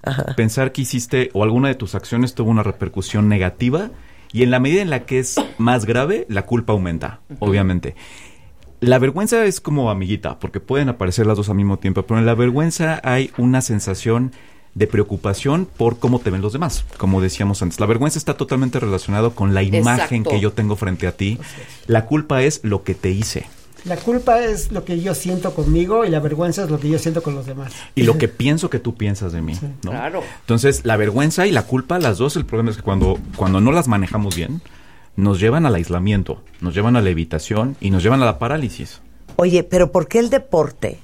Pensar que hiciste o alguna de tus acciones tuvo una repercusión negativa, y en la medida en la que es más grave, la culpa aumenta, obviamente. La vergüenza es como amiguita, porque pueden aparecer las dos al mismo tiempo, pero en la vergüenza hay una sensación de preocupación por cómo te ven los demás, como decíamos antes. La vergüenza está totalmente relacionado con la imagen que yo tengo frente a ti. La culpa es lo que te hice. La culpa es lo que yo siento conmigo y la vergüenza es lo que yo siento con los demás. Y lo que pienso que tú piensas de mí, ¿no? Claro. Entonces, la vergüenza y la culpa, las dos, el problema es que cuando no las manejamos bien, nos llevan al aislamiento, nos llevan a la evitación y nos llevan a la parálisis. Oye, pero ¿por qué el deporte,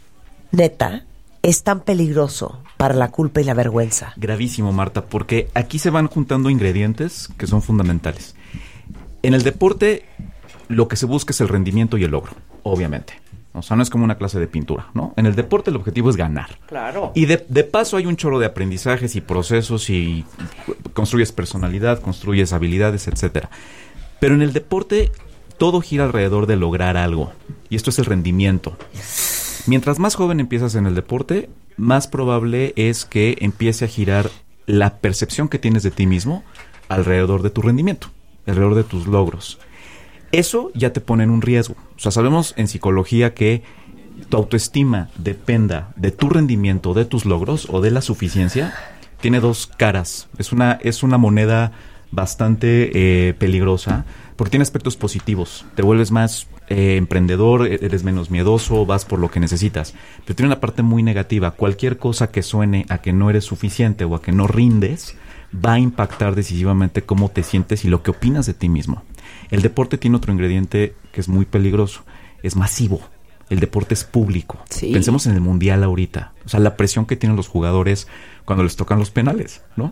neta, es tan peligroso para la culpa y la vergüenza? Gravísimo, Marta, porque aquí se van juntando ingredientes que son fundamentales. En el deporte, lo que se busca es el rendimiento y el logro, obviamente. O sea, no es como una clase de pintura, ¿no? En el deporte el objetivo es ganar. Claro. Y de paso hay un chorro de aprendizajes y procesos y construyes personalidad, construyes habilidades, etcétera. Pero en el deporte todo gira alrededor de lograr algo. Y esto es el rendimiento. Mientras más joven empiezas en el deporte, más probable es que empiece a girar la percepción que tienes de ti mismo alrededor de tu rendimiento, alrededor de tus logros. Eso ya te pone en un riesgo. O sea, sabemos en psicología que tu autoestima dependa de tu rendimiento, de tus logros o de la suficiencia. Tiene dos caras. Es una moneda bastante peligrosa porque tiene aspectos positivos. Te vuelves más emprendedor, eres menos miedoso, vas por lo que necesitas. Pero tiene una parte muy negativa. Cualquier cosa que suene a que no eres suficiente o a que no rindes va a impactar decisivamente cómo te sientes y lo que opinas de ti mismo. El deporte tiene otro ingrediente que es muy peligroso. Es masivo. El deporte es público. Sí. Pensemos en el mundial ahorita. O sea, la presión que tienen los jugadores cuando les tocan los penales, ¿no?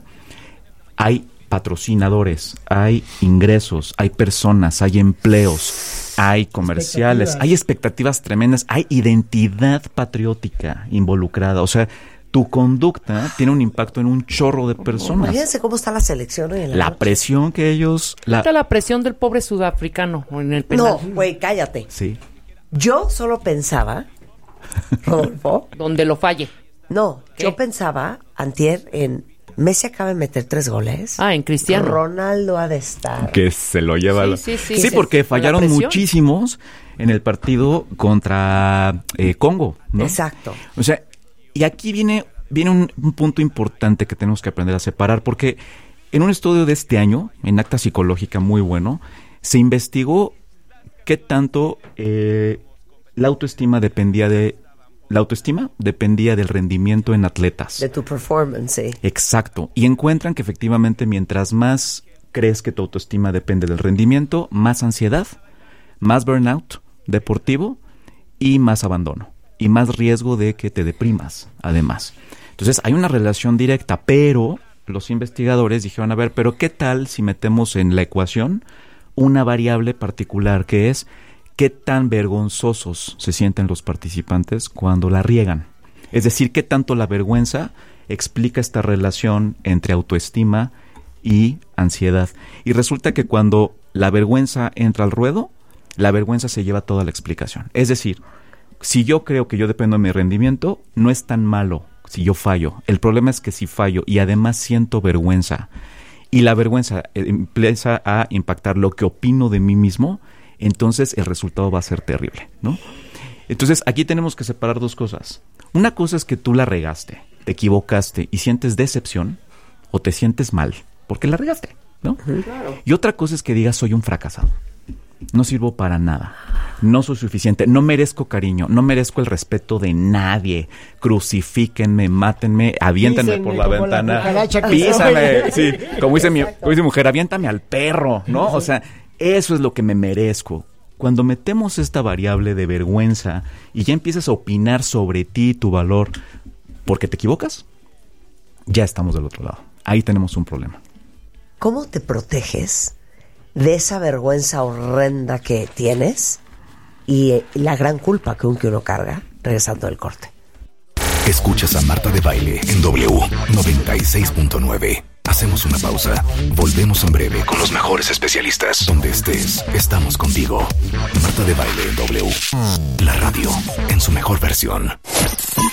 Hay patrocinadores, hay ingresos, hay personas, hay empleos, hay comerciales, hay expectativas tremendas, hay identidad patriótica involucrada. O sea, tu conducta tiene un impacto en un chorro de personas. Imagínense cómo está la selección hoy en la La noche. presión que ellos... Está la presión del pobre sudafricano en el penal. No, güey, cállate. Sí. Yo solo pensaba, Rodolfo, Donde lo falle. no, ¿Qué? yo pensaba, antier, en Messi acaba de meter 3 goles. En Cristiano. Ronaldo ha de estar. Que se lo lleva... Sí, Sí, porque fallaron La presión. muchísimos en el partido contra Congo, ¿no? Exacto. O sea, y aquí viene un punto importante que tenemos que aprender a separar, porque en un estudio de este año, en Acta Psicológica muy bueno, se investigó qué tanto la autoestima dependía del rendimiento en atletas. De tu performance, sí. Exacto. Y encuentran que efectivamente mientras más crees que tu autoestima depende del rendimiento, más ansiedad, más burnout deportivo y más abandono. Y más riesgo de que te deprimas, además. Entonces, hay una relación directa, pero los investigadores dijeron, a ver, pero ¿qué tal si metemos en la ecuación una variable particular que es qué tan vergonzosos se sienten los participantes cuando la riegan? Es decir, qué tanto la vergüenza explica esta relación entre autoestima y ansiedad. Y resulta que cuando la vergüenza entra al ruedo, la vergüenza se lleva toda la explicación. Es decir, si yo creo que yo dependo de mi rendimiento, no es tan malo si yo fallo. El problema es que si fallo y además siento vergüenza, y la vergüenza empieza a impactar lo que opino de mí mismo, entonces el resultado va a ser terrible, ¿no? Entonces aquí tenemos que separar dos cosas. Una cosa es que tú la regaste, te equivocaste y sientes decepción o te sientes mal porque la regaste, ¿no? Claro. Y otra cosa es que digas soy un fracasado. No sirvo para nada, no soy suficiente, no merezco cariño, no merezco el respeto de nadie, crucifíquenme, mátenme, aviéntenme por la como ventana, la cucaracha que písame, soy. sí, como dice mi mujer, aviéntame al perro, ¿no? O sea, eso es lo que me merezco. Cuando metemos esta variable de vergüenza y ya empiezas a opinar sobre ti, tu valor, porque te equivocas, ya estamos del otro lado. Ahí tenemos un problema. ¿Cómo te proteges de esa vergüenza horrenda que tienes y la gran culpa que uno carga regresando del corte? Escuchas a Marta de Baile en W 96.9. Hacemos una pausa. Volvemos en breve con los mejores especialistas. Donde estés, estamos contigo. Marta de Baile en W. La radio en su mejor versión.